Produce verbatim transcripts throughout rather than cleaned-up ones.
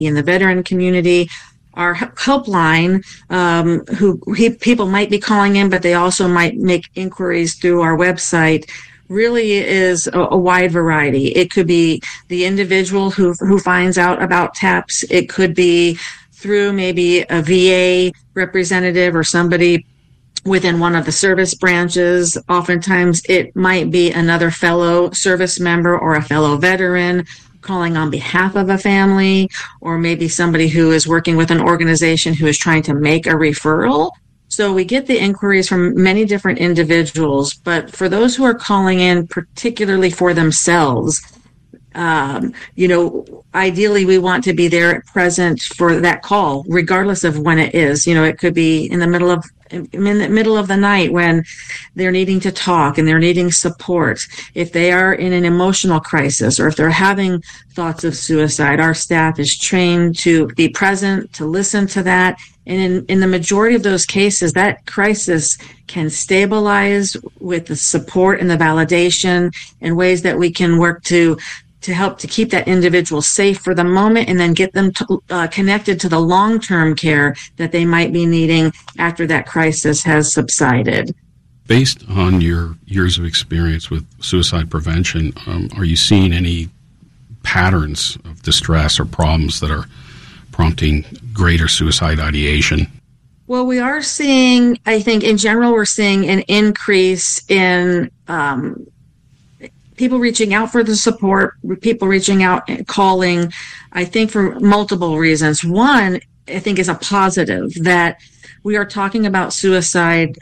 in the veteran community. Our helpline, um, who he, people might be calling in, but they also might make inquiries through our website, really is a, a wide variety. It could be the individual who who finds out about TAPS. It could be through maybe a V A representative or somebody within one of the service branches. Oftentimes it might be another fellow service member or a fellow veteran calling on behalf of a family, or maybe somebody who is working with an organization who is trying to make a referral. So we get the inquiries from many different individuals, but for those who are calling in particularly for themselves, um, you know, ideally we want to be there present for that call, regardless of when it is. You know, it could be in the middle of in the middle of the night when they're needing to talk and they're needing support. If they are in an emotional crisis or if they're having thoughts of suicide, our staff is trained to be present, to listen to that. And in, in the majority of those cases, that crisis can stabilize with the support and the validation in ways that we can work to to help to keep that individual safe for the moment and then get them to, uh, connected to the long-term care that they might be needing after that crisis has subsided. Based on your years of experience with suicide prevention, um, are you seeing any patterns of distress or problems that are prompting greater suicide ideation? Well, we are seeing, I think in general, we're seeing an increase in um people reaching out for the support, people reaching out and calling, I think for multiple reasons. One, I think is a positive that we are talking about suicide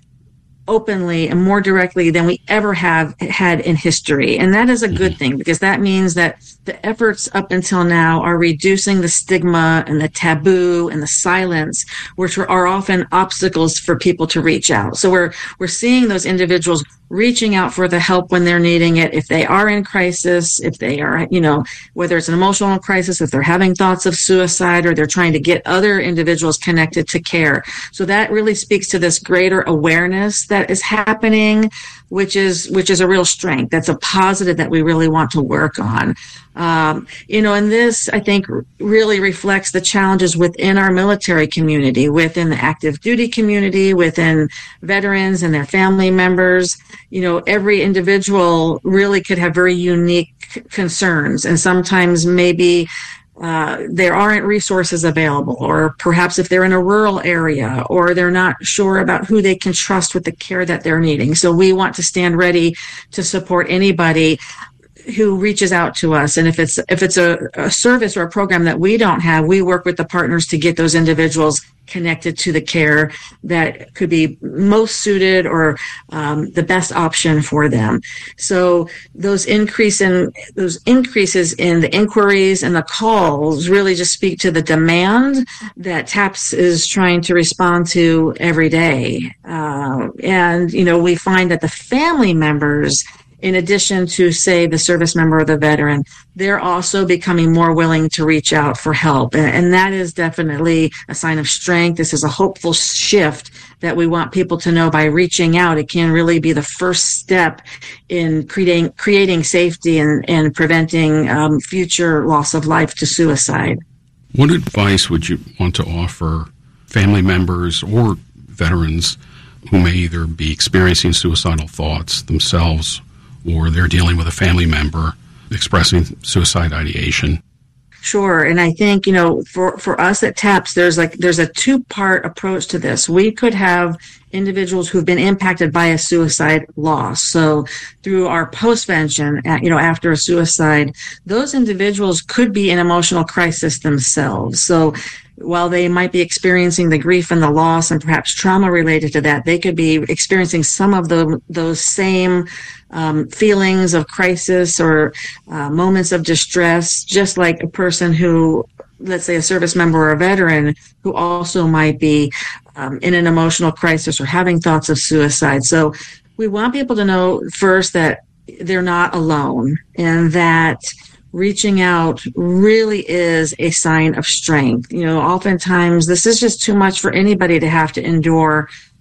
openly and more directly than we ever have had in history. And that is a good thing, because that means that the efforts up until now are reducing the stigma and the taboo and the silence, which are often obstacles for people to reach out. So we're we're seeing those individuals reaching out for the help when they're needing it. If they are in crisis, if they are, you know, whether it's an emotional crisis, if they're having thoughts of suicide, or they're trying to get other individuals connected to care. So that really speaks to this greater awareness that is happening, which is, which is a real strength. That's a positive that we really want to work on. Um, you know, and this, I think, really reflects the challenges within our military community, within the active duty community, within veterans and their family members. You know, every individual really could have very unique concerns, and sometimes maybe uh, there aren't resources available, or perhaps if they're in a rural area, or they're not sure about who they can trust with the care that they're needing. So we want to stand ready to support anybody who reaches out to us. And if it's if it's a, a service or a program that we don't have, we work with the partners to get those individuals connected to the care that could be most suited or um, the best option for them. So those increase in those increases in the inquiries and the calls really just speak to the demand that TAPS is trying to respond to every day. Uh, and you know, we find that the family members, in addition to, say, the service member or the veteran, they're also becoming more willing to reach out for help. And, and that is definitely a sign of strength. This is a hopeful shift that we want people to know. By reaching out, it can really be the first step in creating creating safety and, and preventing um, future loss of life to suicide. What advice would you want to offer family members or veterans who may either be experiencing suicidal thoughts themselves, or they're dealing with a family member expressing suicide ideation? Sure. And I think, you know, for, for us at TAPS, there's like, there's a two-part approach to this. We could have individuals who've been impacted by a suicide loss. So through our postvention, you know, after a suicide, those individuals could be in emotional crisis themselves. So while they might be experiencing the grief and the loss and perhaps trauma related to that, they could be experiencing some of the, those same um, feelings of crisis or uh, moments of distress, just like a person who, let's say, a service member or a veteran who also might be um, in an emotional crisis or having thoughts of suicide. So we want people to know first that they're not alone, and that reaching out really is a sign of strength. You know, oftentimes this is just too much for anybody to have to endure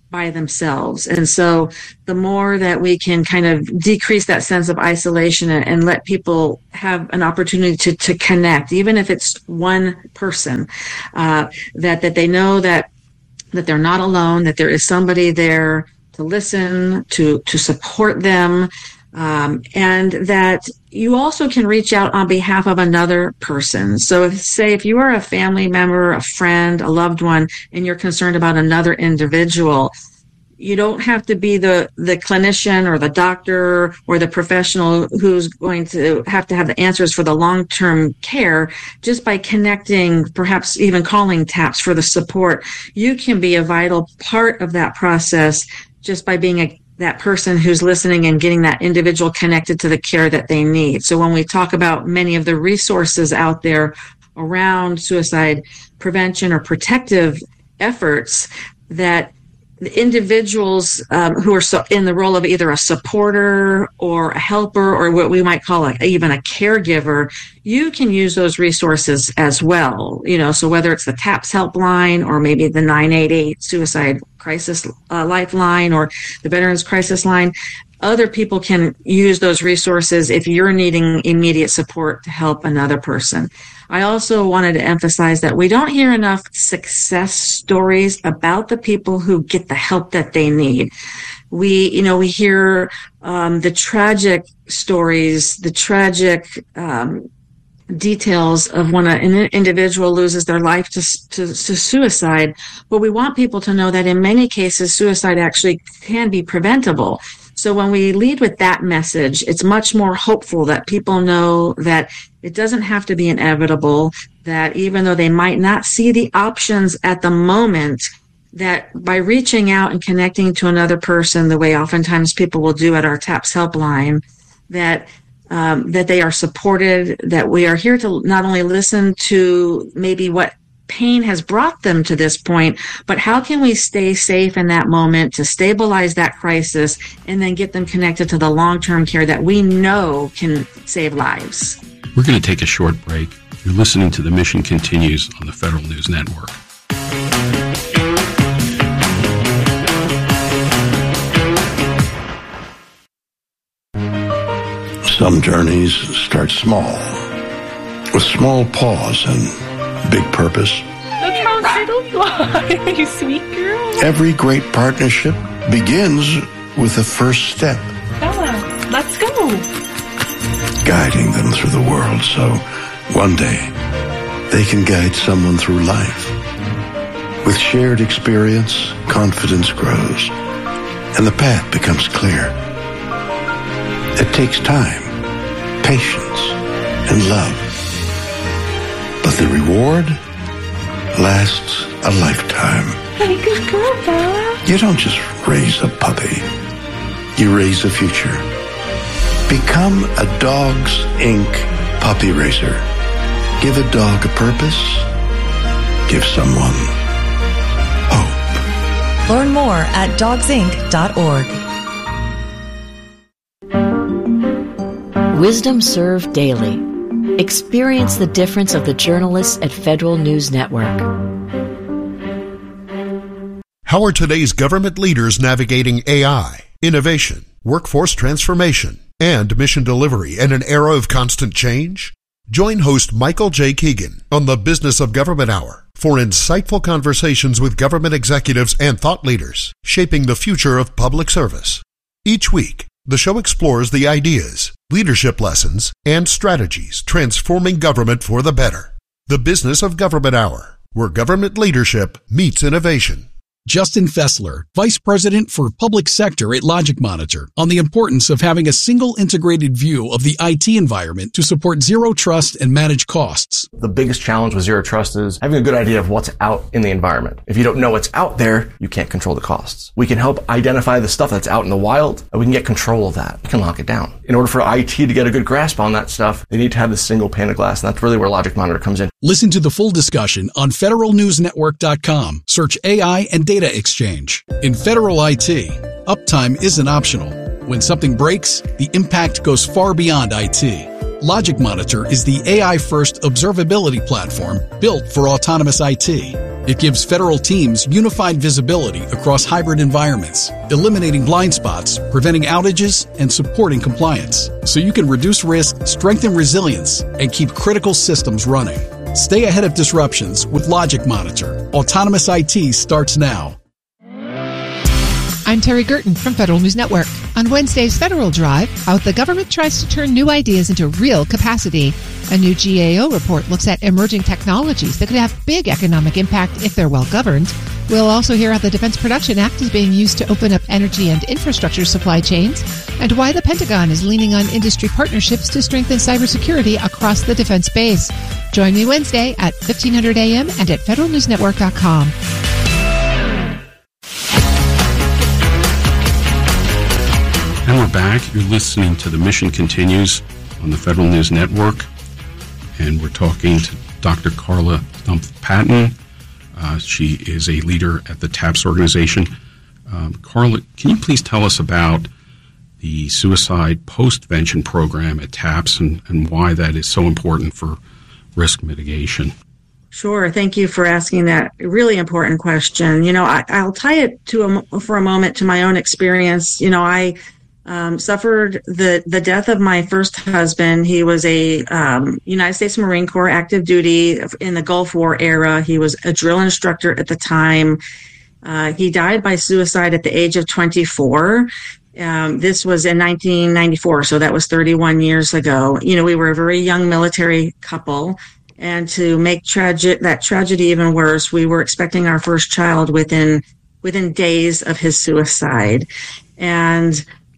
by themselves. And so the more that we can kind of decrease that sense of isolation and, and let people have an opportunity to, to connect, even if it's one person, uh, that, that they know that, that they're not alone, that there is somebody there to listen, to, to support them, um, and that you also can reach out on behalf of another person. So if, say, if you are a family member, a friend, a loved one, and you're concerned about another individual, you don't have to be the, the clinician or the doctor or the professional who's going to have to have the answers for the long-term care. Just by connecting, perhaps even calling TAPS for the support, you can be a vital part of that process just by being a that person who's listening and getting that individual connected to the care that they need. So when we talk about many of the resources out there around suicide prevention or protective efforts, that the individuals um, who are so in the role of either a supporter or a helper or what we might call a, even a caregiver, you can use those resources as well. You know, so whether it's the TAPS helpline or maybe the nine eight eight suicide crisis uh, lifeline or the Veterans Crisis Line, other people can use those resources if you're needing immediate support to help another person. I also wanted to emphasize that we don't hear enough success stories about the people who get the help that they need. We, you know, we hear um, the tragic stories, the tragic um, details of when an individual loses their life to, to, to suicide, but we want people to know that in many cases, suicide actually can be preventable. So when we lead with that message, it's much more hopeful that people know that it doesn't have to be inevitable, that even though they might not see the options at the moment, that by reaching out and connecting to another person the way oftentimes people will do at our TAPS helpline, that um, that they are supported, that we are here to not only listen to maybe what pain has brought them to this point, but how can we stay safe in that moment to stabilize that crisis and then get them connected to the long-term care that we know can save lives. We're going to take a short break. You're listening to The Mission Continues on the Federal News Network. Some journeys start small, with small pause and big purpose. Look how little fly, you sweet girl. Every great partnership begins with the first step. Bella, let's go. Guiding them through the world so one day they can guide someone through life. With shared experience, confidence grows, and the path becomes clear. It takes time, patience, and love. But the reward lasts a lifetime. Hey, good girl, Bella. You don't just raise a puppy. You raise a future. Become a Dogs Incorporated puppy raiser. Give a dog a purpose. Give someone hope. Learn more at dogs inc dot org. Wisdom Served Daily. Experience the difference of the journalists at Federal News Network. How are today's government leaders navigating A I, innovation, workforce transformation, and mission delivery in an era of constant change? Join host Michael J. Keegan on the Business of Government Hour for insightful conversations with government executives and thought leaders shaping the future of public service. Each week, the show explores the ideas, leadership lessons, and strategies transforming government for the better. The Business of Government Hour, where government leadership meets innovation. Justin Fessler, Vice President for Public Sector at Logic Monitor, on the importance of having a single integrated view of the I T environment to support zero trust and manage costs. The biggest challenge with zero trust is having a good idea of what's out in the environment. If you don't know what's out there, you can't control the costs. We can help identify the stuff that's out in the wild, and we can get control of that. We can lock it down. In order for I T to get a good grasp on that stuff, they need to have this single pane of glass, and that's really where Logic Monitor comes in. Listen to the full discussion on federal news network dot com. Search A I and Data Exchange. In federal I T, uptime isn't optional. When something breaks, the impact goes far beyond I T. Logic Monitor is the A I-first observability platform built for autonomous I T. It gives federal teams unified visibility across hybrid environments, eliminating blind spots, preventing outages, and supporting compliance, so you can reduce risk, strengthen resilience, and keep critical systems running. Stay ahead of disruptions with Logic Monitor. Autonomous I T starts now. I'm Terry Gerton from Federal News Network. On Wednesday's Federal Drive, how the government tries to turn new ideas into real capacity. A new G A O report looks at emerging technologies that could have big economic impact if they're well governed. We'll also hear how the Defense Production Act is being used to open up energy and infrastructure supply chains, and why the Pentagon is leaning on industry partnerships to strengthen cybersecurity across the defense base. Join me Wednesday at fifteen hundred a.m. and at federal news network dot com. And we're back. You're listening to The Mission Continues on the Federal News Network. And we're talking to Doctor Carla Stumpf-Patton. Uh, she is a leader at the TAPS organization. Um, Carla, can you please tell us about the suicide postvention program at TAPS and, and why that is so important for risk mitigation? Sure. Thank you for asking that really important question. You know, I, I'll tie it to a, for a moment to my own experience. You know, I Um, suffered the, the death of my first husband. He was a um, United States Marine Corps active duty in the Gulf War era. He was a drill instructor at the time. Uh, he died by suicide at the age of twenty-four. Um, this was in nineteen ninety-four, so that was thirty-one years ago. You know, we were a very young military couple. And to make tragic that tragedy even worse, we were expecting our first child within within days of his suicide. And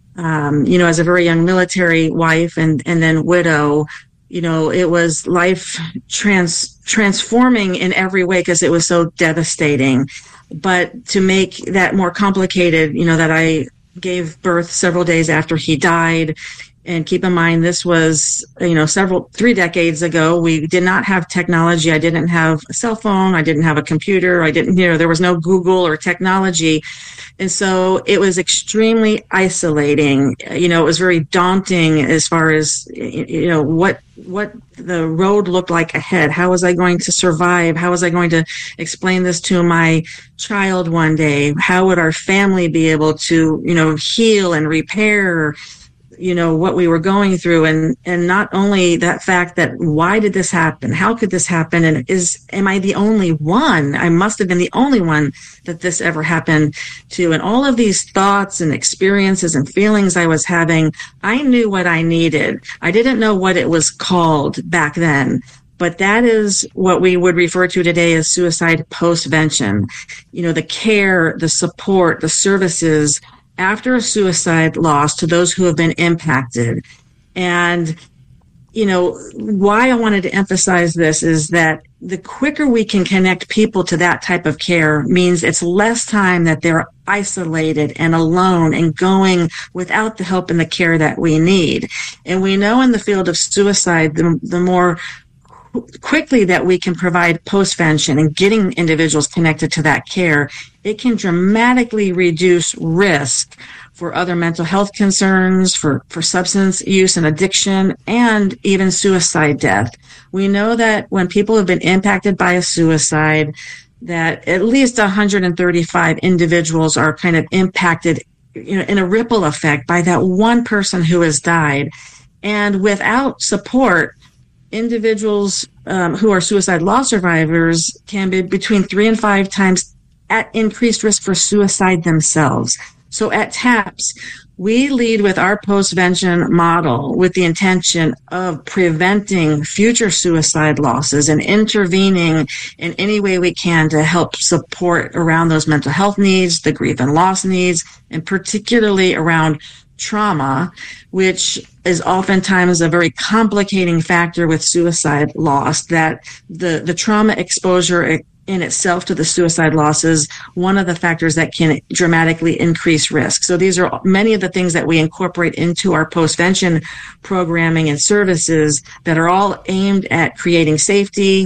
Um, you know, as a very young military wife and, and then widow, you know, it was life trans transforming in every way because it was so devastating. But to make that more complicated, you know, that I gave birth several days after he died. And keep in mind, this was, you know, several, three decades ago. We did not have technology. I didn't have a cell phone. I didn't have a computer. I didn't, you know, there was no Google or technology. And so it was extremely isolating. You know, it was very daunting as far as, you know, what, what the road looked like ahead. How was I going to survive? How was I going to explain this to my child one day? How would our family be able to, you know, heal and repair, you know, what we were going through? And, and not only that fact that why did this happen? How could this happen? And is, am I the only one? I must have been the only one that this ever happened to. And all of these thoughts and experiences and feelings I was having, I knew what I needed. I didn't know what it was called back then, but that is what we would refer to today as suicide postvention. You know, the care, the support, the services after a suicide loss to those who have been impacted. And, you know, why I wanted to emphasize this is that the quicker we can connect people to that type of care means it's less time that they're isolated and alone and going without the help and the care that we need. And we know in the field of suicide, the, the more quickly that we can provide postvention and getting individuals connected to that care, it can dramatically reduce risk for other mental health concerns, for, for substance use and addiction, and even suicide death. We know that when people have been impacted by a suicide, that at least one hundred thirty-five individuals are kind of impacted, you know, in a ripple effect by that one person who has died. And without support, individuals um, who are suicide loss survivors can be between three and five times at increased risk for suicide themselves. So at TAPS, we lead with our postvention model with the intention of preventing future suicide losses and intervening in any way we can to help support around those mental health needs, the grief and loss needs, and particularly around trauma, which is oftentimes a very complicating factor with suicide loss, that the, the trauma exposure in itself to the suicide loss is one of the factors that can dramatically increase risk. So these are many of the things that we incorporate into our postvention programming and services that are all aimed at creating safety,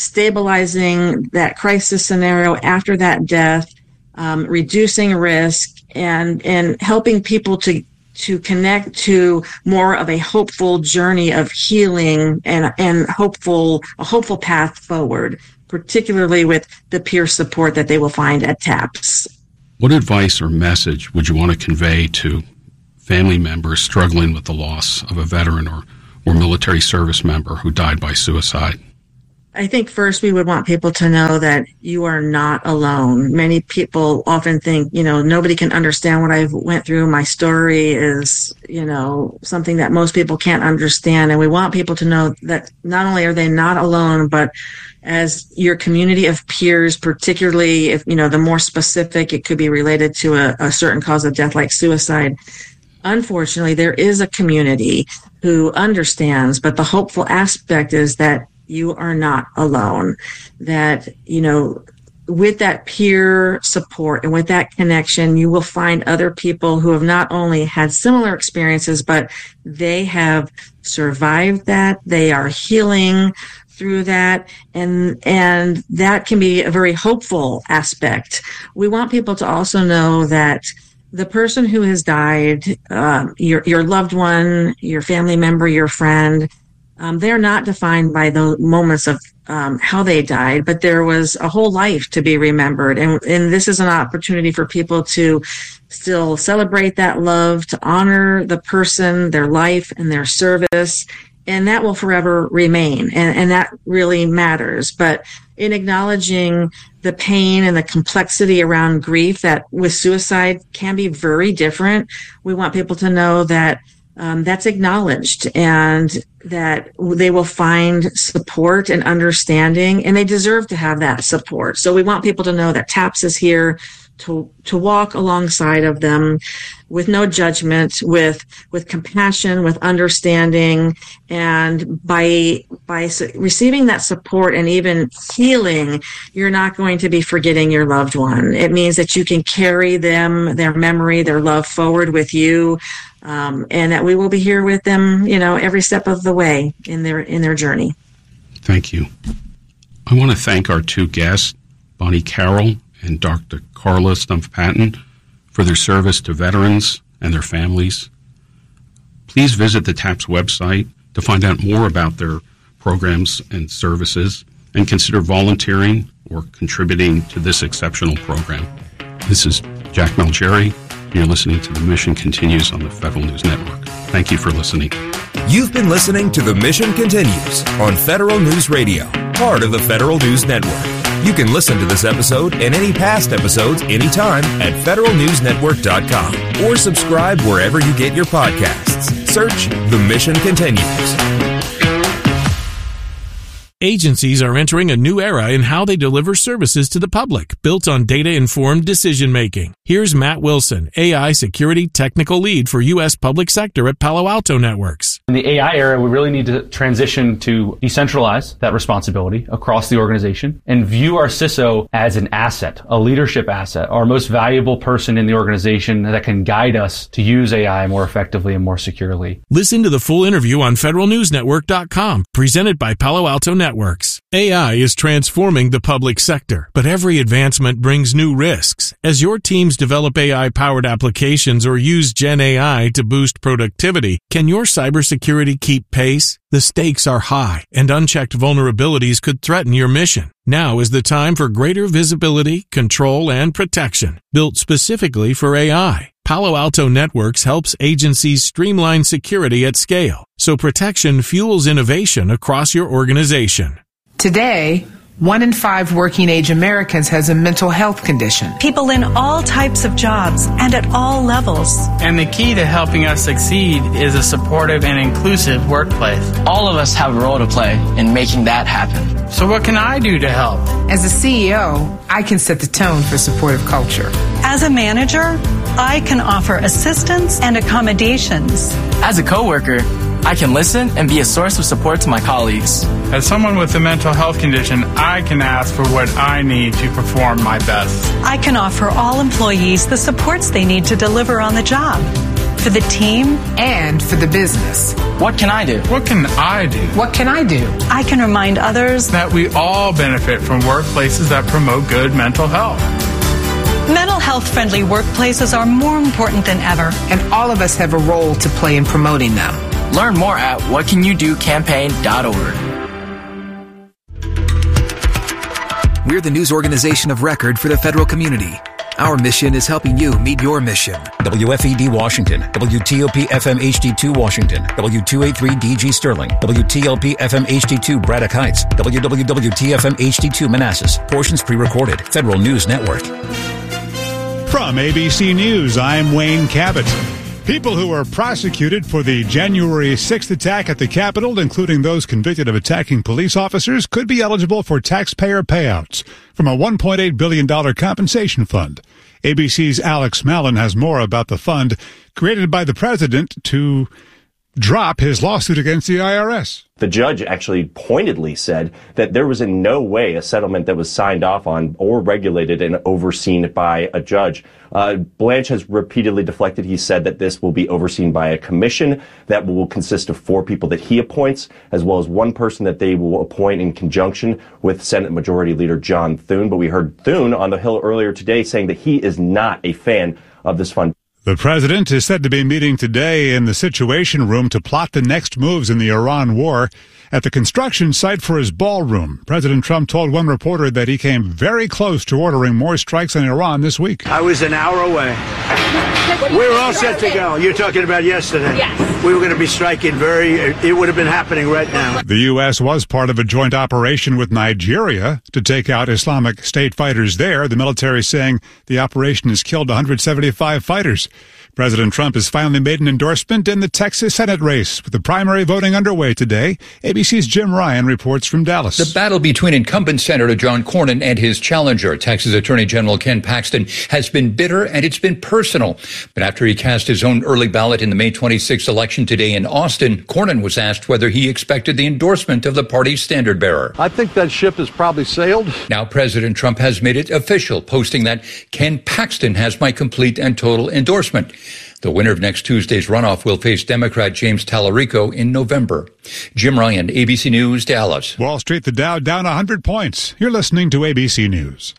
stabilizing that crisis scenario after that death, um, reducing risk, and, and helping people to to connect to more of a hopeful journey of healing and, and hopeful, a hopeful path forward. particularly with the peer support that they will find at TAPS. What advice or message would you want to convey to family members struggling with the loss of a veteran or, or military service member who died by suicide? I think first we would want people to know that you are not alone. Many people often think, you know, nobody can understand what I've went through. My story is, you know, something that most people can't understand. And we want people to know that not only are they not alone, but as your community of peers, particularly if, you know, the more specific, it could be related to a, a certain cause of death like suicide. Unfortunately, there is a community who understands, but the hopeful aspect is that you are not alone, that, you know, with that peer support and with that connection, you will find other people who have not only had similar experiences, but they have survived that. They are healing through that. And, and that can be a very hopeful aspect. We want people to also know that the person who has died, uh, your, your loved one, your family member, your friend, Um, they're not defined by the moments of um, how they died, but there was a whole life to be remembered. And, and this is an opportunity for people to still celebrate that love, to honor the person, their life, and their service. And that will forever remain. And, and that really matters. But in acknowledging the pain and the complexity around grief that with suicide can be very different, we want people to know that Um, that's acknowledged and that they will find support and understanding, and they deserve to have that support. So we want people to know that TAPS is here to to walk alongside of them with no judgment, with with compassion, with understanding, and by by receiving that support and even healing, you're not going to be forgetting your loved one. It means that you can carry them, their memory, their love forward with you. Um, and that we will be here with them, you know, every step of the way in their in their journey. Thank you. I want to thank our two guests, Bonnie Carroll and Doctor Carla Stumpf-Patton, for their service to veterans and their families. Please visit the TAPS website to find out more about their programs and services, and consider volunteering or contributing to this exceptional program. This is Jack Malgeri. You're listening to The Mission Continues on the Federal News Network. Thank you for listening. You've been listening to The Mission Continues on Federal News Radio, part of the Federal News Network. You can listen to this episode and any past episodes anytime at federal news network dot com or subscribe wherever you get your podcasts. Search The Mission Continues. Agencies are entering a new era in how they deliver services to the public, built on data-informed decision-making. Here's Matt Wilson, A I Security Technical Lead for U S Public Sector at Palo Alto Networks. In the A I era, we really need to transition to decentralize that responsibility across the organization and view our C I S O as an asset, a leadership asset, our most valuable person in the organization that can guide us to use A I more effectively and more securely. Listen to the full interview on federal news network dot com, presented by Palo Alto Networks. A I is transforming the public sector, but every advancement brings new risks. As your teams develop A I-powered applications or use Gen A I to boost productivity, can your cybersecurity keep pace? The stakes are high, and unchecked vulnerabilities could threaten your mission. Now is the time for greater visibility, control, and protection, built specifically for A I. Palo Alto Networks helps agencies streamline security at scale, so protection fuels innovation across your organization. Today, one in five working-age Americans has a mental health condition. People in all types of jobs and at all levels. And the key to helping us succeed is a supportive and inclusive workplace. All of us have a role to play in making that happen. So what can I do to help? As a C E O, I can set the tone for supportive culture. As a manager, I can offer assistance and accommodations. As a coworker, I can listen and be a source of support to my colleagues. As someone with a mental health condition, I can ask for what I need to perform my best. I can offer all employees the supports they need to deliver on the job. For the team and for the business. What can I do? What can I do? What can I do? I can remind others that we all benefit from workplaces that promote good mental health. Mental health-friendly workplaces are more important than ever. And all of us have a role to play in promoting them. Learn more at what can you do campaign dot org. We're the news organization of record for the federal community. Our mission is helping you meet your mission. W F E D Washington, W T O P F M H D two Washington, W two eighty-three D G Sterling, W T L P F M H D two Braddock Heights, W W W T F M H D two Manassas. Portions pre-recorded. Federal News Network. From A B C News, I'm Wayne Cabot. People who were prosecuted for the January sixth attack at the Capitol, including those convicted of attacking police officers, could be eligible for taxpayer payouts from a one point eight billion dollars compensation fund. A B C's Alex Mallon has more about the fund created by the president to drop his lawsuit against the I R S. The judge actually pointedly said that there was in no way a settlement that was signed off on or regulated and overseen by a judge. Uh, Blanche has repeatedly deflected. He said that this will be overseen by a commission that will consist of four people that he appoints, as well as one person that they will appoint in conjunction with Senate Majority Leader John Thune. But we heard Thune on the Hill earlier today saying that he is not a fan of this fund. The president is said to be meeting today in the Situation Room to plot the next moves in the Iran war at the construction site for his ballroom. President Trump told one reporter that he came very close to ordering more strikes on Iran this week. I was an hour away. We were all set to go. You're talking about yesterday. Yes. We were going to be striking very, it would have been happening right now. The U S was part of a joint operation with Nigeria to take out Islamic State fighters there. The military saying the operation has killed one hundred seventy-five fighters. President Trump has finally made an endorsement in the Texas Senate race, with the primary voting underway today. A B C's Jim Ryan reports from Dallas. The battle between incumbent Senator John Cornyn and his challenger, Texas Attorney General Ken Paxton, has been bitter and it's been personal. But after he cast his own early ballot in the May twenty-sixth election today in Austin, Cornyn was asked whether he expected the endorsement of the party's standard bearer. I think that ship has probably sailed. Now President Trump has made it official, posting that Ken Paxton has my complete and total endorsement. The winner of next Tuesday's runoff will face Democrat James Tallarico in November. Jim Ryan, A B C News, Dallas. Wall Street, the Dow down one hundred points. You're listening to A B C News.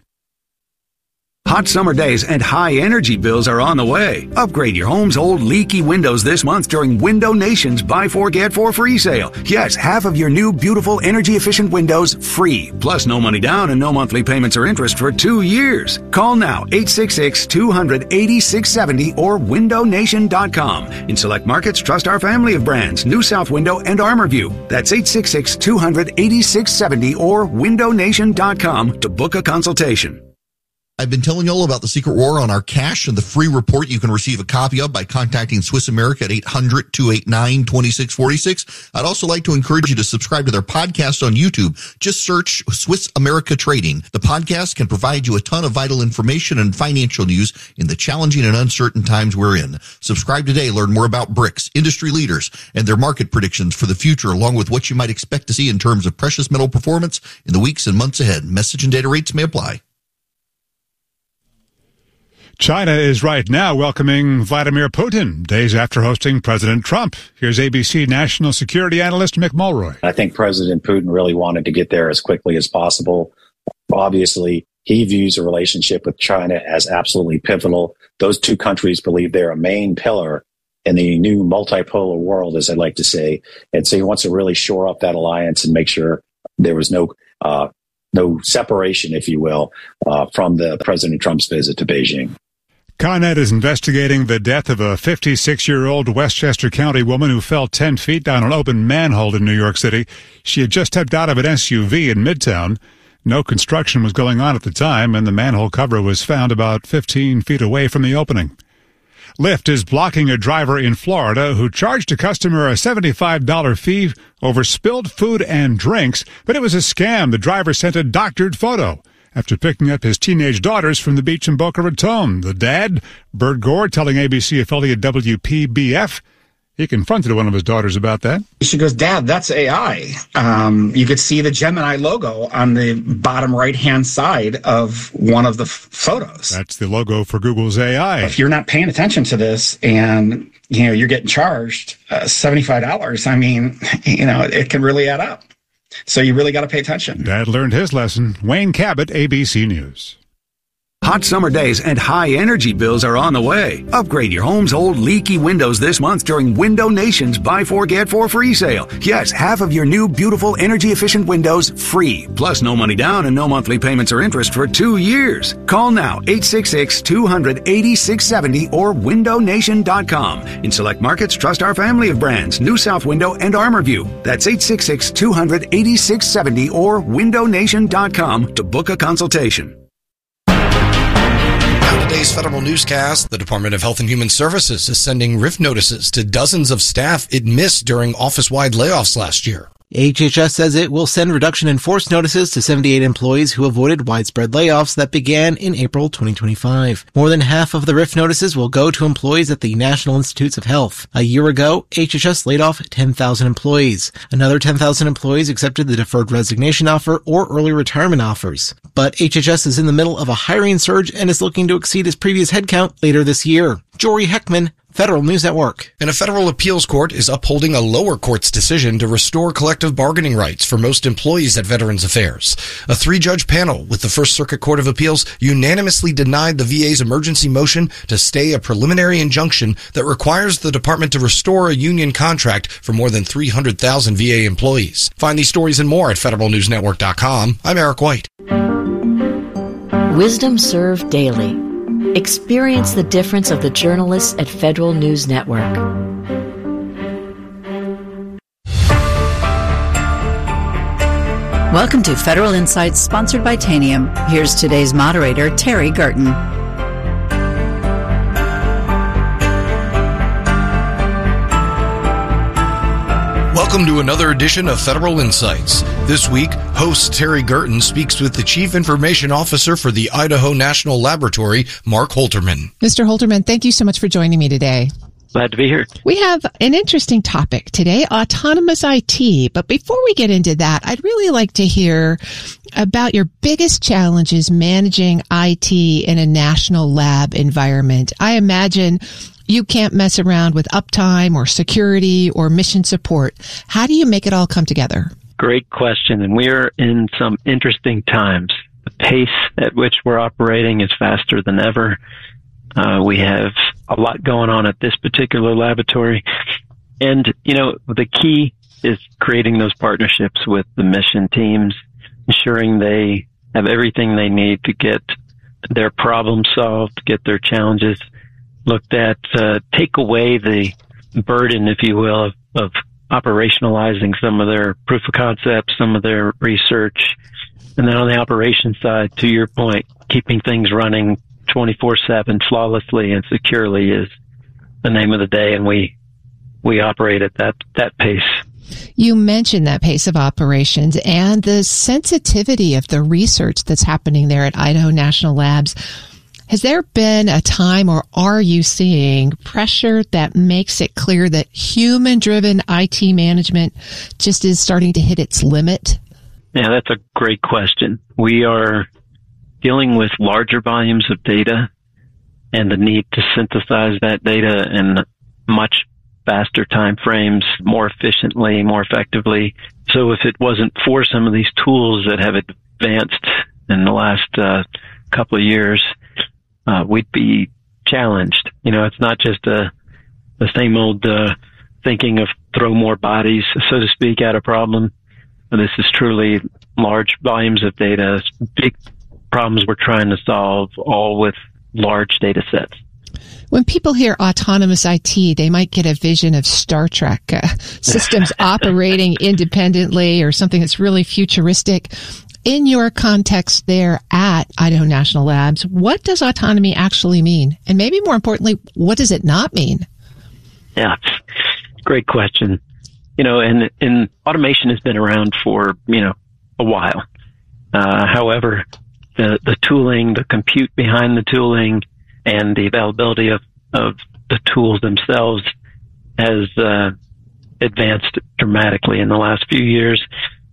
Hot summer days and high energy bills are on the way. Upgrade your home's old leaky windows this month during Window Nation's Buy Four, Get Four free sale. Yes, half of your new, beautiful, energy-efficient windows free. Plus no money down and no monthly payments or interest for two years. Call now, eight six six, two hundred, eighty-six seventy or window nation dot com. In select markets, trust our family of brands, New South Window and ArmorView. That's eight six six, two hundred, eighty-six seventy or window nation dot com to book a consultation. I've been telling you all about the secret war on our cash and the free report you can receive a copy of by contacting Swiss America at eight hundred, two eight nine, two six four six. I'd also like to encourage you to subscribe to their podcast on YouTube. Just search Swiss America Trading. The podcast can provide you a ton of vital information and financial news in the challenging and uncertain times we're in. Subscribe today. Learn more about BRICS, industry leaders, and their market predictions for the future, along with what you might expect to see in terms of precious metal performance in the weeks and months ahead. Message and data rates may apply. China is right now welcoming Vladimir Putin, days after hosting President Trump. Here's A B C national security analyst Mick Mulroy. I think President Putin really wanted to get there as quickly as possible. Obviously, he views a relationship with China as absolutely pivotal. Those two countries believe they're a main pillar in the new multipolar world, as I like to say. And so he wants to really shore up that alliance and make sure there was no uh, no separation, if you will, uh, from the President Trump's visit to Beijing. Con Ed is investigating the death of a fifty-six-year-old Westchester County woman who fell ten feet down an open manhole in New York City. She had just stepped out of an S U V in Midtown. No construction was going on at the time, and the manhole cover was found about fifteen feet away from the opening. Lyft is blocking a driver in Florida who charged a customer a seventy-five dollars fee over spilled food and drinks, but it was a scam. The driver sent a doctored photo after picking up his teenage daughters from the beach in Boca Raton. The dad, Bert Gore, telling A B C affiliate W P B F, he confronted one of his daughters about that. She goes, "Dad, that's A I. Um, you could see the Gemini logo on the bottom right-hand side of one of the f- photos. That's the logo for Google's A I. If you're not paying attention to this and, you know, you're getting charged uh, seventy-five dollars, I mean, you know, it can really add up. So you really got to pay attention." Dad learned his lesson. Wayne Cabot, A B C News. Hot summer days and high energy bills are on the way. Upgrade your home's old leaky windows this month during Window Nation's Buy Four Get Four free sale. Yes, half of your new beautiful energy efficient windows free. Plus no money down and no monthly payments or interest for two years. Call now eight six six, two hundred, eighty-six seventy or window nation dot com. In select markets, trust our family of brands, New South Window and ArmorView. That's eight six six, two hundred, eighty-six seventy or window nation dot com to book a consultation. Today's Federal Newscast, the Department of Health and Human Services is sending R I F notices to dozens of staff it missed during office-wide layoffs last year. H H S says it will send reduction in force notices to seventy-eight employees who avoided widespread layoffs that began in April twenty twenty-five. More than half of the R I F notices will go to employees at the National Institutes of Health. A year ago, H H S laid off ten thousand employees. Another ten thousand employees accepted the deferred resignation offer or early retirement offers. But H H S is in the middle of a hiring surge and is looking to exceed its previous headcount later this year. Jory Heckman, Federal News Network. And a federal appeals court is upholding a lower court's decision to restore collective bargaining rights for most employees at Veterans Affairs. A three-judge panel with the First Circuit Court of Appeals unanimously denied the V A's emergency motion to stay a preliminary injunction that requires the department to restore a union contract for more than three hundred thousand V A employees. Find these stories and more at federal news network dot com. I'm Eric White. Wisdom Served Daily. Experience the difference of the journalists at Federal News Network. Welcome to Federal Insights, sponsored by Tanium. Here's today's moderator, Terry Gerton. Welcome to another edition of Federal Insights. This week, host Terry Gerton speaks with the Chief Information Officer for the Idaho National Laboratory, Mark Holterman. Mister Holterman, thank you so much for joining me today. Glad to be here. We have an interesting topic today, autonomous I T. But before we get into that, I'd really like to hear about your biggest challenges managing I T in a national lab environment. I imagine you can't mess around with uptime or security or mission support. How do you make it all come together? Great question. And we're in some interesting times. The pace at which we're operating is faster than ever. Uh, we have a lot going on at this particular laboratory. And, you know, the key is creating those partnerships with the mission teams, ensuring they have everything they need to get their problems solved, get their challenges looked at, uh, take away the burden, if you will, of, of operationalizing some of their proof of concepts, some of their research. And then on the operations side, to your point, keeping things running twenty-four seven flawlessly and securely is the name of the day. And we, we operate at that, that pace. You mentioned that pace of operations and the sensitivity of the research that's happening there at Idaho National Labs. Has there been a time, or are you seeing pressure that makes it clear that human-driven I T management just is starting to hit its limit? Yeah, that's a great question. We are dealing with larger volumes of data and the need to synthesize that data in much faster time frames, more efficiently, more effectively. So if it wasn't for some of these tools that have advanced in the last uh, couple of years, uh, we'd be challenged. You know, it's not just a, the same old uh, thinking of throw more bodies, so to speak, at a problem. This is truly large volumes of data, big problems we're trying to solve, all with large data sets. When people hear autonomous I T, they might get a vision of Star Trek, uh, systems operating independently or something that's really futuristic. In your context there at Idaho National Labs, what does autonomy actually mean? And maybe more importantly, what does it not mean? Yeah, great question. You know, and, and automation has been around for, you know, a while. Uh, however, the, the tooling, the compute behind the tooling, and the availability of, of the tools themselves has uh, advanced dramatically in the last few years.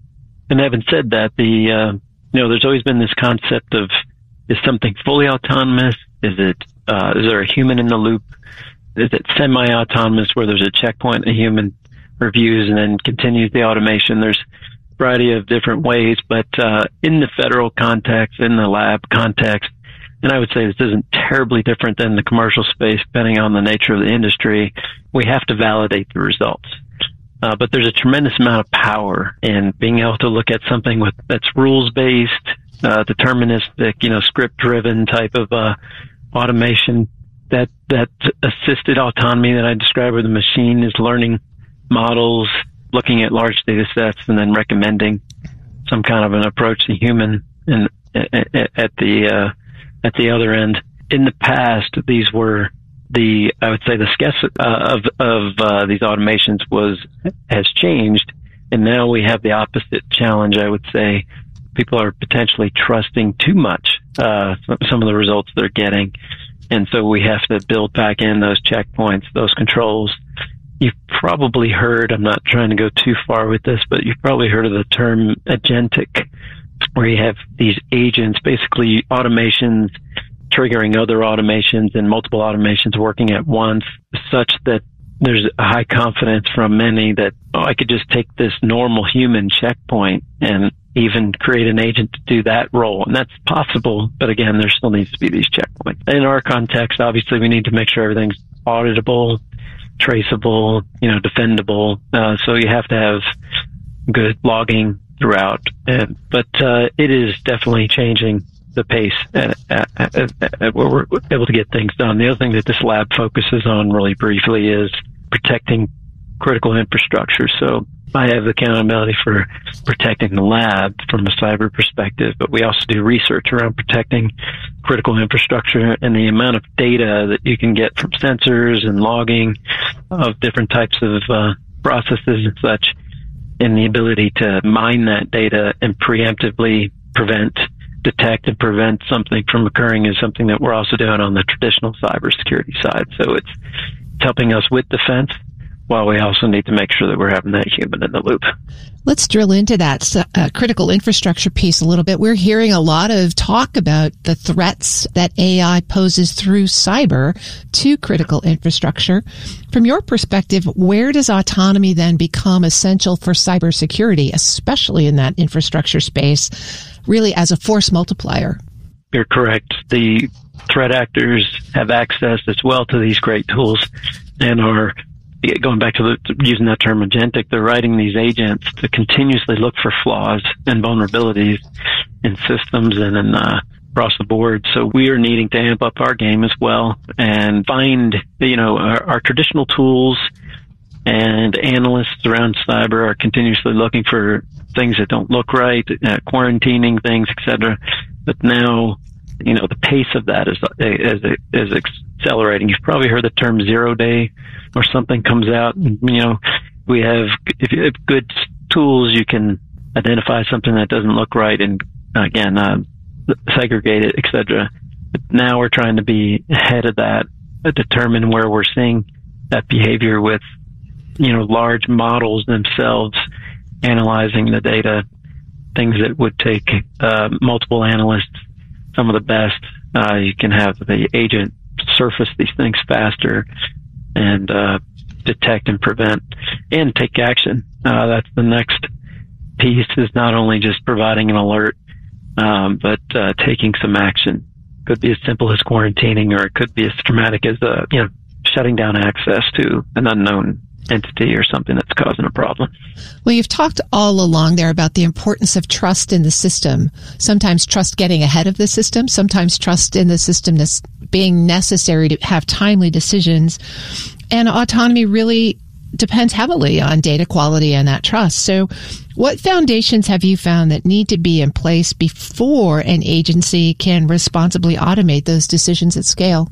And having said that, the uh, you know, there's always been this concept of, is something fully autonomous? Is it uh, is there a human in the loop? Is it semi-autonomous where there's a checkpoint, a human reviews and then continues the automation? There's a variety of different ways, but uh, in the federal context, in the lab context, and I would say this isn't terribly different than the commercial space, depending on the nature of the industry. We have to validate the results. Uh, but there's a tremendous amount of power in being able to look at something with that's rules-based, uh, deterministic, you know, script-driven type of uh, automation. That that assisted autonomy that I described, where the machine is learning models, looking at large data sets, and then recommending some kind of an approach to human and at the uh, at the other end. In the past, these were the I would say the scarcity uh, of of uh, these automations was has changed, and now we have the opposite challenge. I would say people are potentially trusting too much uh, some of the results they're getting, and so we have to build back in those checkpoints, those controls. You've probably heard, I'm not trying to go too far with this, but you've probably heard of the term agentic, where you have these agents, basically automations triggering other automations and multiple automations working at once, such that there's a high confidence from many that, oh, I could just take this normal human checkpoint and even create an agent to do that role. And that's possible, but again, there still needs to be these checkpoints. In our context, obviously, we need to make sure everything's auditable, traceable, you know, defendable. Uh, so you have to have good logging throughout. Uh, but uh, it is definitely changing the pace at, at, at, at where we're able to get things done. The other thing that this lab focuses on really briefly is protecting critical infrastructure. So I have accountability for protecting the lab from a cyber perspective, but we also do research around protecting critical infrastructure, and the amount of data that you can get from sensors and logging of different types of uh, processes and such, and the ability to mine that data and preemptively prevent, detect and prevent something from occurring is something that we're also doing on the traditional cybersecurity side. So it's, it's helping us with defense, while we also need to make sure that we're having that human in the loop. Let's drill into that uh, critical infrastructure piece a little bit. We're hearing a lot of talk about the threats that A I poses through cyber to critical infrastructure. From your perspective, where does autonomy then become essential for cybersecurity, especially in that infrastructure space, really as a force multiplier? You're correct. The threat actors have access as well to these great tools and are going back to, the, to using that term agentic, they're writing these agents to continuously look for flaws and vulnerabilities in systems and in, uh, across the board. So we are needing to amp up our game as well and find, you know, our, our traditional tools, and analysts around cyber are continuously looking for things that don't look right, uh, quarantining things, et cetera. But now, you know, the pace of that is, is, is accelerating. You've probably heard the term zero day, or something comes out, and, you know, we have, if you have good tools, you can identify something that doesn't look right and, again, uh, segregate it, et cetera. But now we're trying to be ahead of that, uh, determine where we're seeing that behavior with, you know, large models themselves, analyzing the data, things that would take uh, multiple analysts, some of the best. Uh, you can have the agent surface these things faster and uh, detect and prevent and take action. Uh, that's the next piece, is not only just providing an alert, um, but uh, taking some action. Could be as simple as quarantining, or it could be as dramatic as uh, you know, shutting down access to an unknown entity or something that's causing a problem. Well, you've talked all along there about the importance of trust in the system. Sometimes trust getting ahead of the system, sometimes trust in the system being necessary to have timely decisions. And autonomy really depends heavily on data quality and that trust. So what foundations have you found that need to be in place before an agency can responsibly automate those decisions at scale?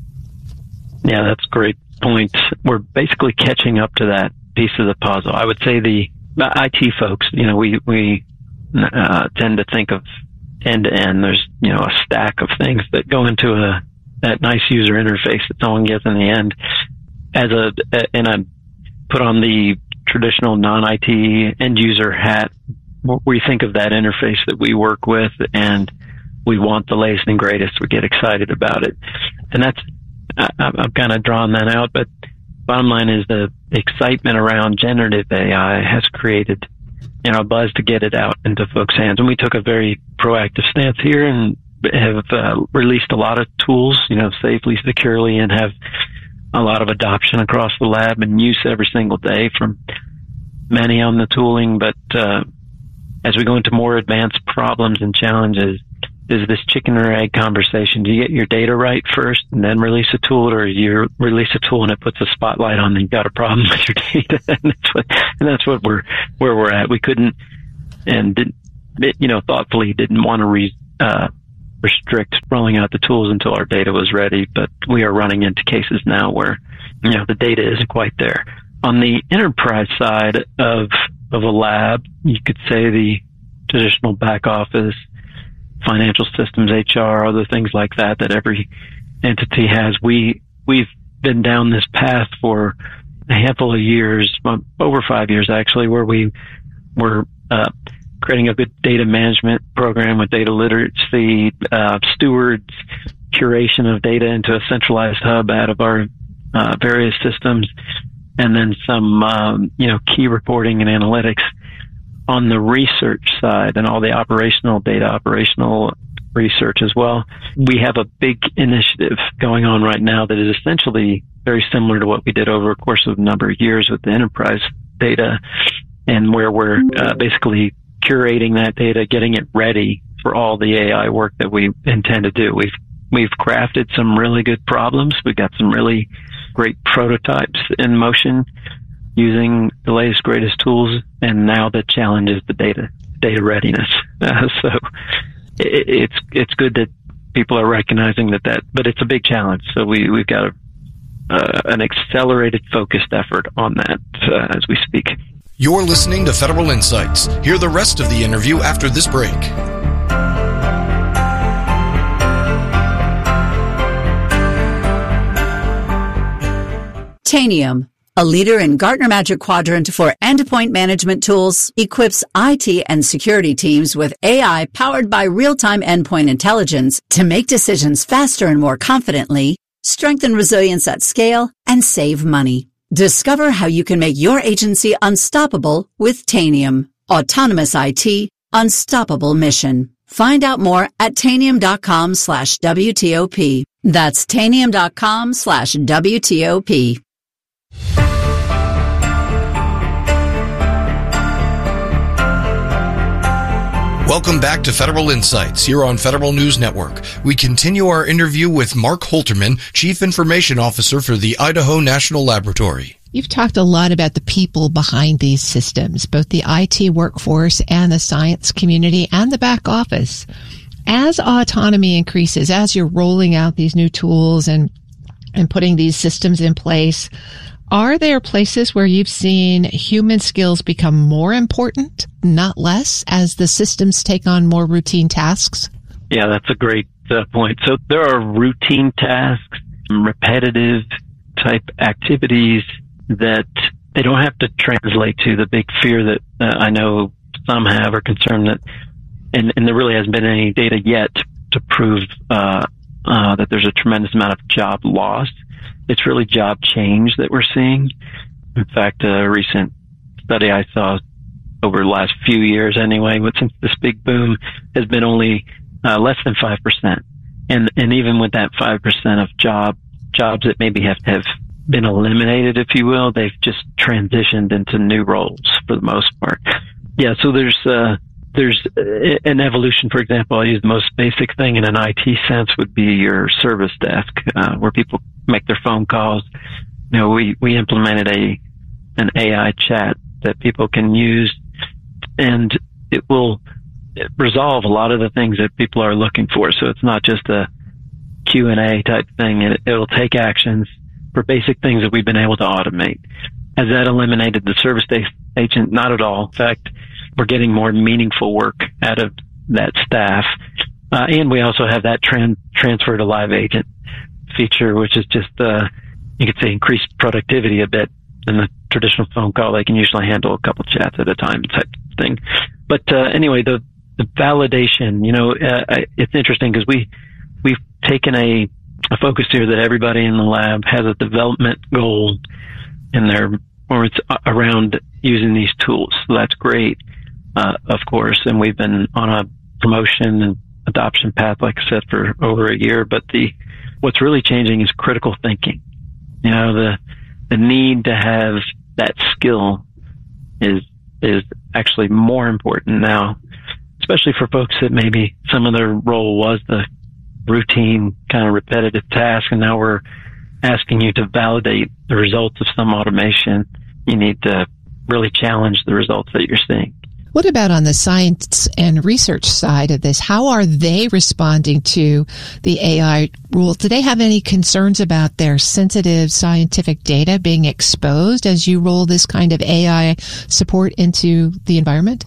Yeah, that's a great point. We're basically catching up to that piece of the puzzle. I would say the I T folks, you know, we, we uh, tend to think of end to end. There's, you know, a stack of things that go into a that nice user interface that someone gets in the end. As a, and I put on the traditional non-I T end user hat, we think of that interface that we work with, and we want the latest and greatest. We get excited about it. And that's, I, I've kind of drawn that out, but bottom line is the excitement around generative A I has created, you know, a buzz to get it out into folks' hands. And we took a very proactive stance here, and have uh, released a lot of tools, you know, safely, securely, and have a lot of adoption across the lab and use every single day from many on the tooling. But uh, as we go into more advanced problems and challenges, is this chicken or egg conversation? Do you get your data right first and then release a tool, or you release a tool and it puts a spotlight on and you've got a problem with your data? and that's what, and that's what we're, where we're at. We couldn't, and didn't, you know, thoughtfully didn't want to re, uh, restrict rolling out the tools until our data was ready. But we are running into cases now where, you know, the data isn't quite there. On the enterprise side of, of a lab, you could say the traditional back office, financial systems, H R, other things like that, that every entity has. We, we've been down this path for a handful of years, over five years actually, where we were, uh, creating a good data management program with data literacy, uh, stewards, curation of data into a centralized hub out of our, uh, various systems, and then some, um, you know, key reporting and analytics. On the research side and all the operational data, operational research as well, we have a big initiative going on right now that is essentially very similar to what we did over a course of a number of years with the enterprise data, and where we're uh, basically curating that data, getting it ready for all the A I work that we intend to do. We've we've crafted some really good problems. We've got some really great prototypes in motion using the latest, greatest tools, and now the challenge is the data, data readiness. Uh, so it, it's it's good that people are recognizing that, that, but it's a big challenge. So we, we've got a, uh, an accelerated, focused effort on that uh, as we speak. You're listening to Federal Insights. Hear the rest of the interview after this break. Tanium, a leader in Gartner Magic Quadrant for endpoint management tools, equips I T and security teams with A I powered by real-time endpoint intelligence to make decisions faster and more confidently, strengthen resilience at scale, and save money. Discover how you can make your agency unstoppable with Tanium. Autonomous I T, unstoppable mission. Find out more at tanium.com slash WTOP. That's tanium.com slash WTOP. Welcome back to Federal Insights here on Federal News Network. We continue our interview with Mark Holterman, Chief Information Officer for the Idaho National Laboratory. You've talked a lot about the people behind these systems, both the I T workforce and the science community and the back office. As autonomy increases, as you're rolling out these new tools and and putting these systems in place, are there places where you've seen human skills become more important, not less, as the systems take on more routine tasks? Yeah, that's a great uh, point. So there are routine tasks, repetitive type activities that they don't have to translate to. The big fear that uh, I know some have or concern that, and, and there really hasn't been any data yet to prove uh, uh, that there's a tremendous amount of job loss. It's really job change that we're seeing. In fact, a recent study I saw over the last few years anyway, but since this big boom, has been only uh, less than five percent. And and even with that five percent of job jobs that maybe have to have been eliminated, if you will, they've just transitioned into new roles for the most part. Yeah, so there's uh, there's an evolution. For example, I'll use the most basic thing in an I T sense would be your service desk, uh, where people make their phone calls. You know, we, we implemented a, an A I chat that people can use, and it will resolve a lot of the things that people are looking for. So it's not just a Q and A type thing. It, it'll take actions for basic things that we've been able to automate. Has that eliminated the service agent? Not at all. In fact, we're getting more meaningful work out of that staff. Uh, and we also have that tran- transfer to live agent feature, which is just, uh, you could say increased productivity a bit in the traditional phone call. They can usually handle a couple chats at a time type thing. But, uh, anyway, the, the validation, you know, uh, it's interesting because we, we've taken a, a focus here that everybody in the lab has a development goal in their, or it's around using these tools. So that's great, uh, of course. And we've been on a promotion and adoption path, like I said, for over a year. But the what's really changing is critical thinking. You know, the the need to have that skill is is actually more important now, especially for folks that maybe some of their role was the routine kind of repetitive task, and now we're asking you to validate the results of some automation. You need to really challenge the results that you're seeing. What about on the science and research side of this? How are they responding to the A I rule? Do they have any concerns about their sensitive scientific data being exposed as you roll this kind of A I support into the environment?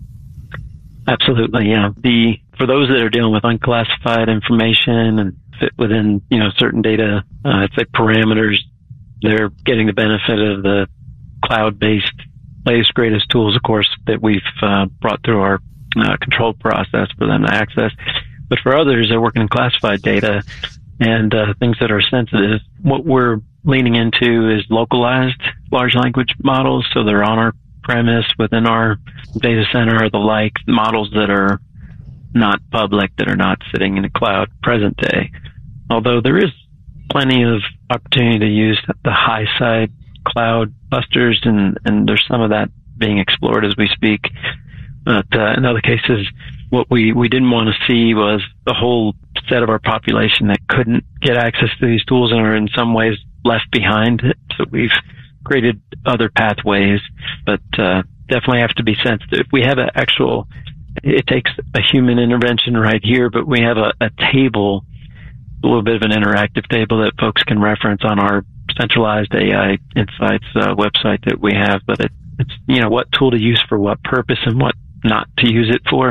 Absolutely, yeah. The for those that are dealing with unclassified information and fit within, you know, certain data, uh, I'd say parameters, they're getting the benefit of the cloud-based latest, greatest tools, of course, that we've uh, brought through our uh, control process for them to access. But for others, they're working in classified data and uh, things that are sensitive. What we're leaning into is localized large language models, so they're on our premise within our data center or the like, models that are not public, that are not sitting in the cloud present day. Although there is plenty of opportunity to use the high side cloud busters, and, and there's some of that being explored as we speak. But uh, in other cases, what we, we didn't want to see was the whole set of our population that couldn't get access to these tools and are in some ways left behind. So we've created other pathways, but uh, definitely have to be sensitive. We have an actual, it takes a human intervention right here, but we have a, a table, a little bit of an interactive table that folks can reference on our centralized A I Insights uh, website that we have. But it, it's, you know, what tool to use for what purpose and what not to use it for.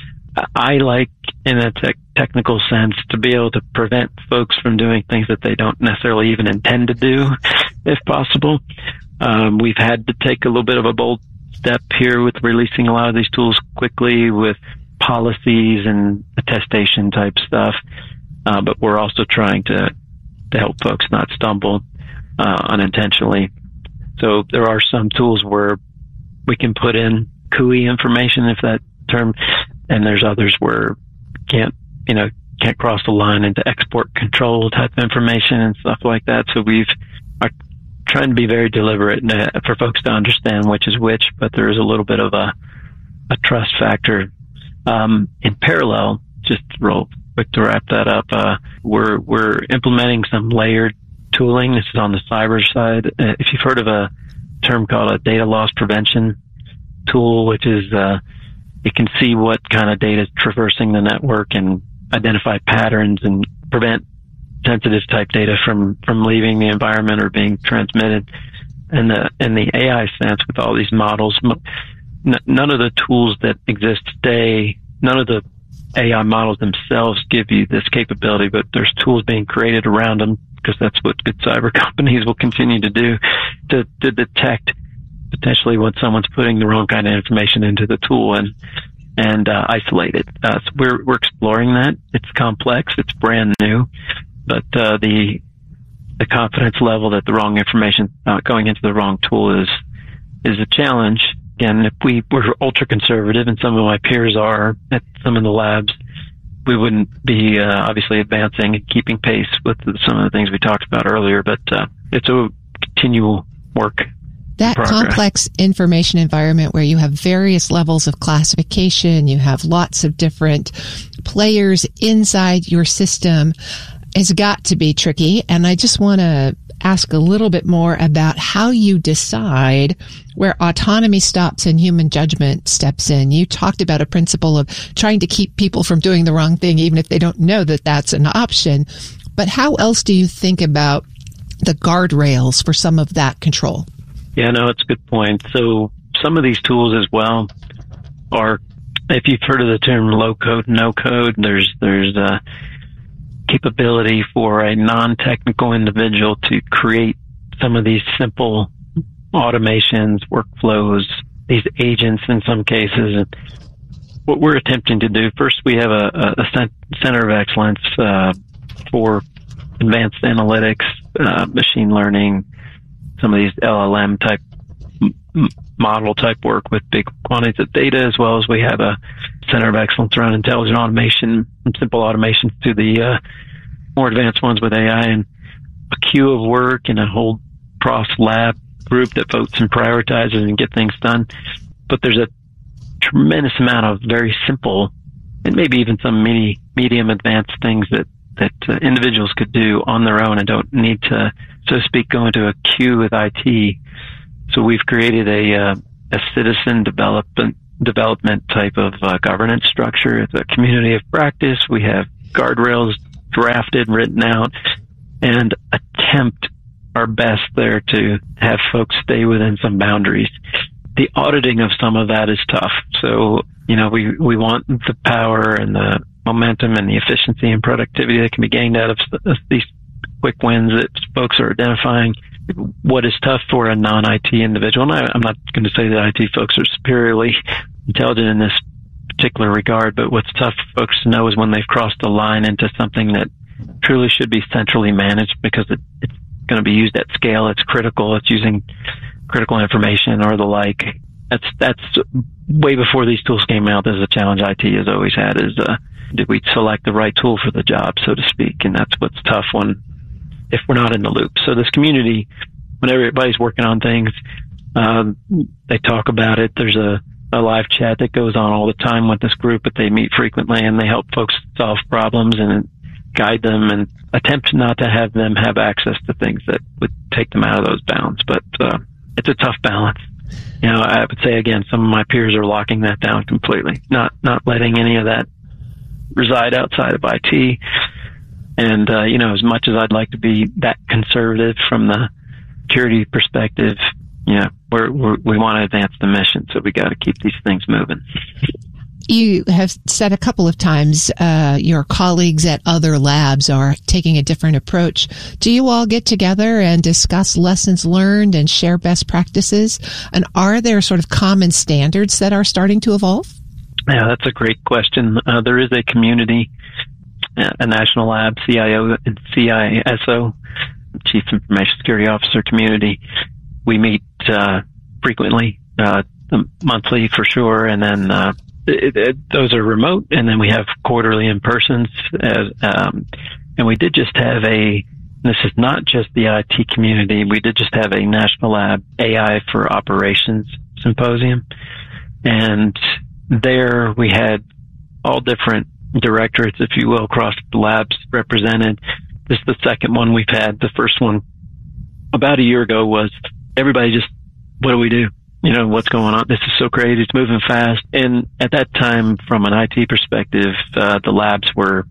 I like, in a te- technical sense, to be able to prevent folks from doing things that they don't necessarily even intend to do, if possible. Um, we've had to take a little bit of a bold step here with releasing a lot of these tools quickly with policies and attestation type stuff. Uh, but we're also trying to, to help folks not stumble uh, unintentionally. So there are some tools where we can put in C U I information, if that term, and there's others where can't, you know, can't cross the line into export control type information and stuff like that. So we've are trying to be very deliberate uh, for folks to understand which is which, but there is a little bit of a, a trust factor. Um, in parallel, just real quick to wrap that up, uh, we're, we're implementing some layered tooling. This is on the cyber side. Uh, if you've heard of a term called a data loss prevention tool, which is, uh, it can see what kind of data is traversing the network and identify patterns and prevent sensitive type data from, from leaving the environment or being transmitted. And the, in the A I sense, with all these models, n- none of the tools that exist today, none of the A I models themselves give you this capability, but there's tools being created around them, because that's what good cyber companies will continue to do, to, to detect potentially when someone's putting the wrong kind of information into the tool and and uh, isolate it. Uh, so we're we're exploring that. It's complex. It's brand new, but uh, the the confidence level that the wrong information uh, going into the wrong tool is is a challenge. Again, if we were ultra conservative, and some of my peers are at some of the labs, we wouldn't be uh, obviously advancing and keeping pace with some of the things we talked about earlier. But uh, it's a continual work. That progress. Complex information environment where you have various levels of classification, you have lots of different players inside your system, has got to be tricky. And I just want to ask a little bit more about how you decide where autonomy stops and human judgment steps in. You talked about a principle of trying to keep people from doing the wrong thing, even if they don't know that that's an option. But how else do you think about the guardrails for some of that control? Yeah, no, it's a good point. So some of these tools as well are, if you've heard of the term low code, no code, there's, there's a capability for a non-technical individual to create some of these simple automations, workflows, these agents in some cases. And what we're attempting to do, first we have a, a center of excellence uh, for advanced analytics, uh, machine learning, some of these L L M type model type work with big quantities of data, as well as we have a center of excellence around intelligent automation and simple automations to the uh, more advanced ones with A I, and a queue of work and a whole cross lab group that votes and prioritizes and get things done. But there's a tremendous amount of very simple and maybe even some mini, medium advanced things that, that uh, individuals could do on their own and don't need to, so to speak, go into a queue with I T. So we've created a, uh, a citizen development, development type of uh, governance structure. It's a community of practice. We have guardrails drafted, written out, and attempt our best there to have folks stay within some boundaries. The auditing of some of that is tough. So, you know, we, we want the power and the momentum and the efficiency and productivity that can be gained out of these quick wins that folks are identifying. What is tough for a non-I T individual, and I, I'm not going to say that I T folks are superiorly intelligent in this particular regard, but what's tough for folks to know is when they've crossed the line into something that truly should be centrally managed because it, it's going to be used at scale. It's critical. It's using critical information or the like. That's that's way before these tools came out. There's a challenge I T has always had is uh, did we select the right tool for the job, so to speak? And that's what's tough when if we're not in the loop. So this community, when everybody's working on things, um, they talk about it. There's a, a live chat that goes on all the time with this group, but they meet frequently and they help folks solve problems and guide them and attempt not to have them have access to things that would take them out of those bounds. But uh, it's a tough balance. You know, I would say again, some of my peers are locking that down completely, not not letting any of that reside outside of I T. And uh, you know, as much as I'd like to be that conservative from the security perspective, you know, we're, we're, we want to advance the mission, so we got to keep these things moving. You have said a couple of times uh, your colleagues at other labs are taking a different approach. Do you all get together and discuss lessons learned and share best practices? And are there sort of common standards that are starting to evolve? Yeah, that's a great question. Uh, there is a community, a national lab, C I O and C I S O, Chief Information Security Officer community. We meet uh, frequently, uh, monthly for sure, and then uh, It, it, those are remote, and then we have quarterly in-persons. As, um, and we did just have a, this is not just the I T community, we did just have a National Lab A I for Operations Symposium. And there we had all different directorates, if you will, across the labs represented. This is the second one we've had. The first one about a year ago was everybody just, what do we do? You know, what's going on? This is so crazy. It's moving fast. And at that time, from an I T perspective, uh, the labs were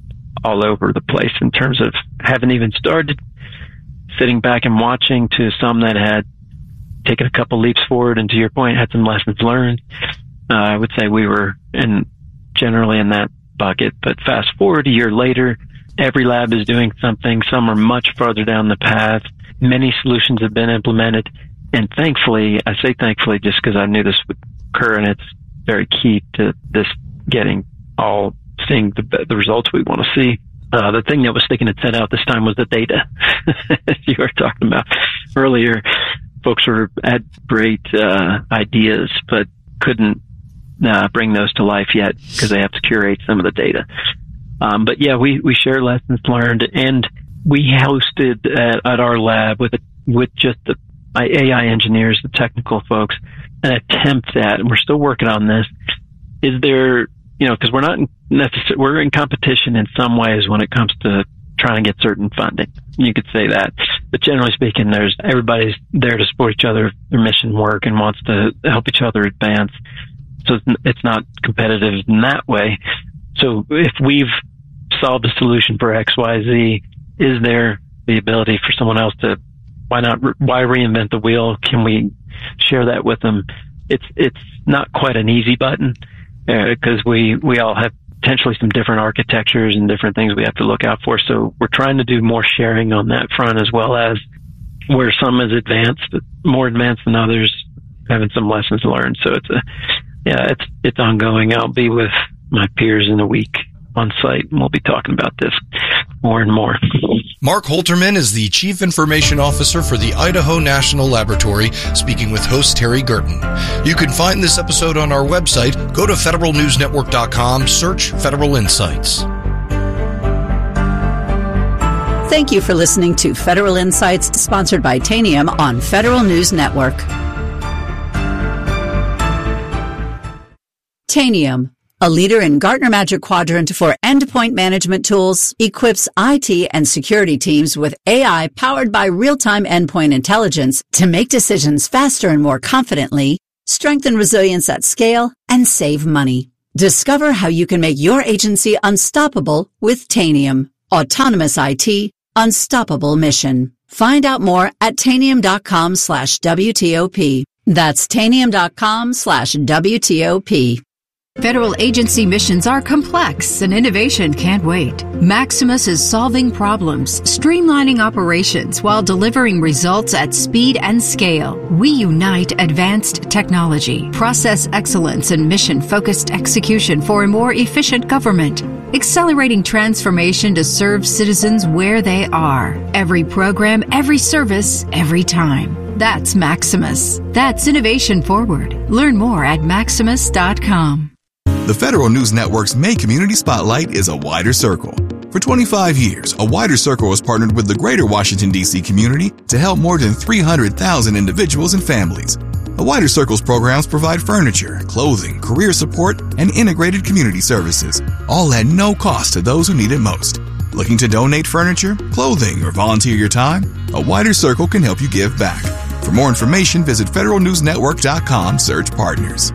all over the place in terms of haven't even started, sitting back and watching, to some that had taken a couple leaps forward, and to your point, had some lessons learned. Uh, I would say we were in generally in that bucket. But fast forward a year later, every lab is doing something. Some are much farther down the path. Many solutions have been implemented. And thankfully, I say thankfully just because I knew this would occur, and it's very key to this getting all seeing the, the results we want to see. Uh, the thing that was sticking its head out this time was the data. As you were talking about earlier, folks were had great uh, ideas, but couldn't uh, bring those to life yet because they have to curate some of the data. Um, but yeah, we, we share lessons learned, and we hosted at, at our lab with a, with just the A I engineers, the technical folks, an attempt at, and we're still working on this, is there, you know, because we're not necessarily, we're in competition in some ways when it comes to trying to get certain funding. You could say that. But generally speaking, there's everybody's there to support each other, their mission work, and wants to help each other advance. So it's not competitive in that way. So if we've solved a solution for X, Y, Z, is there the ability for someone else to, why not, why reinvent the wheel? Can we share that with them? It's, it's not quite an easy button, because uh, we, we all have potentially some different architectures and different things we have to look out for. So we're trying to do more sharing on that front, as well as where some is advanced, more advanced than others, having some lessons learned. So it's a, yeah, it's, it's ongoing. I'll be with my peers in a week on site, and we'll be talking about this more and more. Mark Holterman is the Chief Information Officer for the Idaho National Laboratory, speaking with host Terry Gerton. You can find this episode on our website. Go to federal news network dot com, search Federal Insights. Thank you for listening to Federal Insights, sponsored by Tanium on Federal News Network. Tanium, a leader in Gartner Magic Quadrant for endpoint management tools, equips I T and security teams with A I powered by real-time endpoint intelligence to make decisions faster and more confidently, strengthen resilience at scale, and save money. Discover how you can make your agency unstoppable with Tanium. Autonomous I T, unstoppable mission. Find out more at tanium.com slash WTOP. That's tanium.com slash WTOP. Federal agency missions are complex and innovation can't wait. Maximus is solving problems, streamlining operations while delivering results at speed and scale. We unite advanced technology, process excellence, and mission-focused execution for a more efficient government, accelerating transformation to serve citizens where they are. Every program, every service, every time. That's Maximus. That's innovation forward. Learn more at maximus dot com. The Federal News Network's May Community Spotlight is a wider circle. For twenty-five years, A Wider Circle has partnered with the greater Washington, D C community to help more than three hundred thousand individuals and families. A Wider Circle's programs provide furniture, clothing, career support, and integrated community services, all at no cost to those who need it most. Looking to donate furniture, clothing, or volunteer your time? A Wider Circle can help you give back. For more information, visit federal news network dot com, search partners.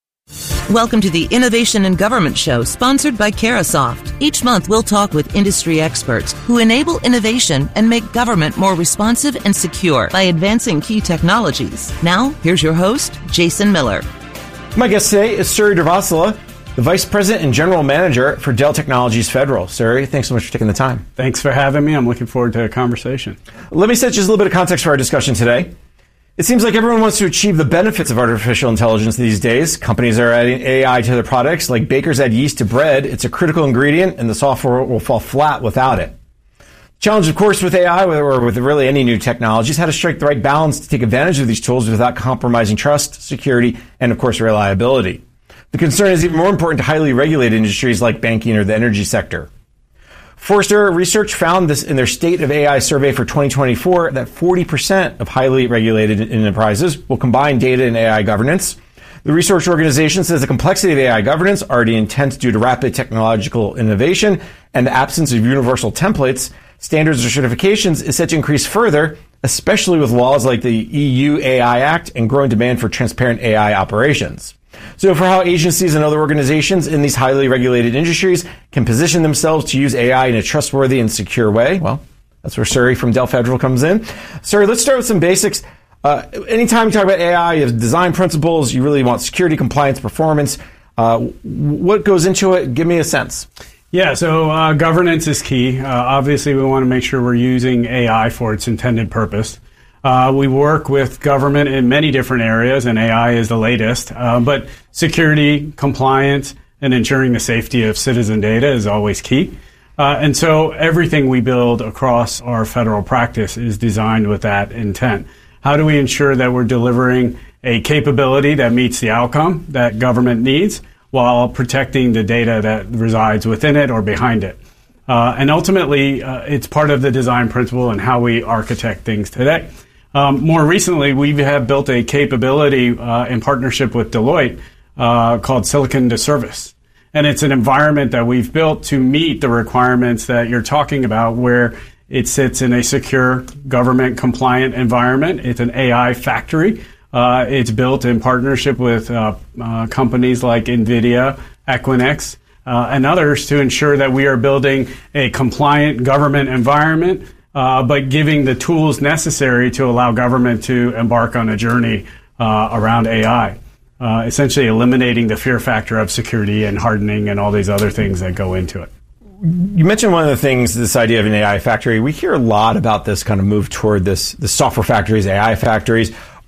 Welcome to the Innovation in Government Show, sponsored by Carasoft. Each month, we'll talk with industry experts who enable innovation and make government more responsive and secure by advancing key technologies. Now, here's your host, Jason Miller. My guest today is Suri Durvasula, the Vice President and General Manager for Dell Technologies Federal. Suri, thanks so much for taking the time. Thanks for having me. I'm looking forward to a conversation. Let me set just a little bit of context for our discussion today. It seems like everyone wants to achieve the benefits of artificial intelligence these days. Companies are adding A I to their products. Like bakers add yeast to bread, it's a critical ingredient, and the software will fall flat without it. The challenge, of course, with A I, or with really any new technology, is how to strike the right balance to take advantage of these tools without compromising trust, security, and, of course, reliability. The concern is even more important to highly regulated industries like banking or the energy sector. Forrester Research found this in their State of A I survey for twenty twenty-four that forty percent of highly regulated enterprises will combine data and A I governance. The research organization says the complexity of A I governance, already intense due to rapid technological innovation and the absence of universal templates, standards, or certifications, is set to increase further, especially with laws like the E U A I Act and growing demand for transparent A I operations. So for how agencies and other organizations in these highly regulated industries can position themselves to use A I in a trustworthy and secure way, well, that's where Suri from Dell Federal comes in. Suri, let's start with some basics. Uh, anytime you talk about A I, you have design principles, you really want security, compliance, performance. Uh, what goes into it? Give me a sense. Yeah, so uh, governance is key. Uh, obviously, we want to make sure we're using A I for its intended purpose. Uh, we work with government in many different areas, and A I is the latest. Uh, but security, compliance, and ensuring the safety of citizen data is always key. Uh, and so everything we build across our federal practice is designed with that intent. How do we ensure that we're delivering a capability that meets the outcome that government needs while protecting the data that resides within it or behind it? Uh, and ultimately, uh, it's part of the design principle and how we architect things today. Um, more recently, we have built a capability uh, in partnership with Deloitte uh, called Silicon to Service. And it's an environment that we've built to meet the requirements that you're talking about, where it sits in a secure, government-compliant environment. It's an A I factory. Uh, it's built in partnership with uh, uh, companies like NVIDIA, Equinix, uh, and others to ensure that we are building a compliant government environment, Uh, but giving the tools necessary to allow government to embark on a journey uh, around A I, uh, essentially eliminating the fear factor of security and hardening and all these other things that go into it. You mentioned one of the things, this idea of an A I factory. We hear a lot about this kind of move toward this, the software factories, A I factories.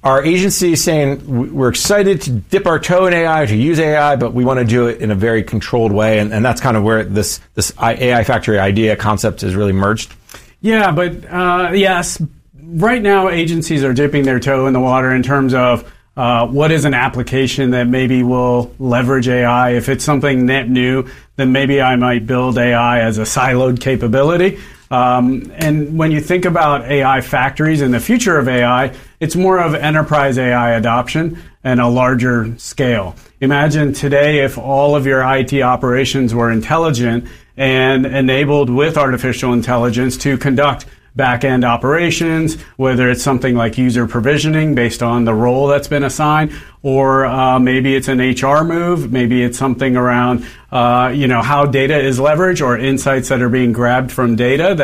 our agency is saying we're excited to dip our toe in A I, to use A I, but we want to do it in a very controlled way, and, and that's kind of where this this A I factory idea concept is really merged. Yeah, but uh, yes, right now agencies are dipping their toe in the water in terms of uh, what is an application that maybe will leverage A I. If it's something net new, then maybe I might build A I as a siloed capability. Um, and when you think about A I factories and the future of A I, it's more of enterprise A I adoption and a larger scale. Imagine today if all of your I T operations were intelligent and enabled with artificial intelligence to conduct back-end operations, whether it's something like user provisioning based on the role that's been assigned, or uh, maybe it's an H R move, maybe it's something around, uh, you know, how data is leveraged or insights that are being grabbed from data that